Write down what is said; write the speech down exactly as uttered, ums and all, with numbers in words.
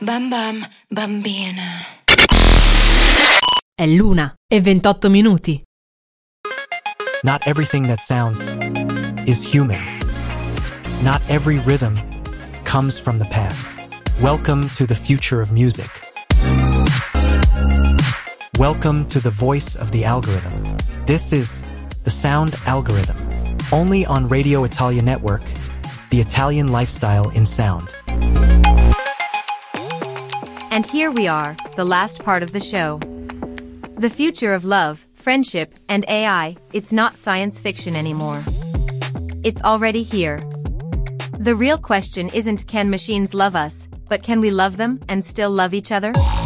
Bam bam, bambina. È l'una e ventotto minuti. Not everything that sounds is human. Not every rhythm comes from the past. Welcome to the future of music. Welcome to the voice of the algorithm. This is the Sound Algorithm. Only on Radio Italia Network, the Italian lifestyle in sound. And here we are, the last part of the show. The future of love, friendship, and A I, it's not science fiction anymore. It's already here. The real question isn't can machines love us, but can we love them and still love each other?